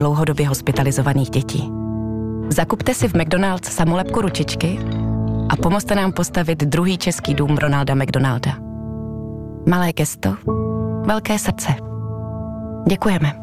dlouhodobě hospitalizovaných dětí. Zakupte si v McDonald's samolepku ručičky a pomozte nám postavit druhý český dům Ronalda McDonalda. Malé gesto, velké srdce. Děkujeme.